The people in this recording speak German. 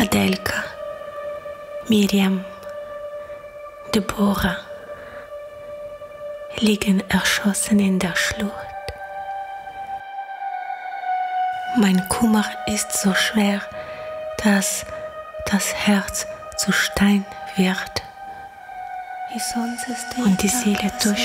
Adelka, Miriam, Deborah liegen erschossen in der Schlucht. Mein Kummer ist so schwer, dass das Herz zu Stein wird und die Seele durch